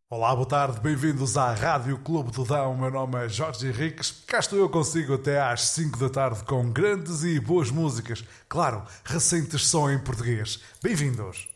Olá, boa tarde, bem-vindos à Rádio Clube do Dão. O meu nome é Jorge Henriques. Cá estou eu consigo até às 5 da tarde com grandes e boas músicas. Claro, recentes só em português. Bem-vindos.